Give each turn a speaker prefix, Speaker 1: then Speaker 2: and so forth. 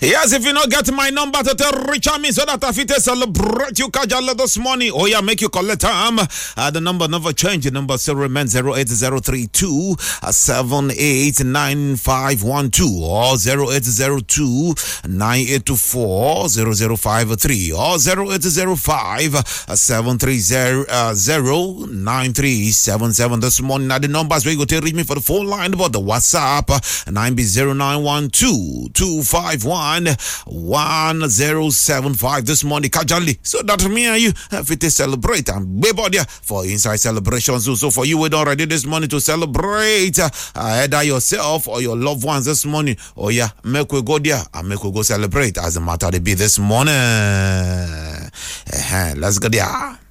Speaker 1: Yes, if you not get my number to tell Richard me so that I fit celebrate you Kajala this morning. Oh yeah, make you collect time. The number never change. The number still remains 08032 789512 or 0802 9824 0053 or 0805 730 9377 this morning. Now the numbers where you go to reach me for the phone line, but the WhatsApp 9B0912 251 1075 this morning. Kajali, so that me and you fit to celebrate and be there for inside celebrations. So for you, we don't ready this morning to celebrate either yourself or your loved ones this morning. Oh yeah, make we go there and make we go celebrate as the matter to be this morning. Let's go there.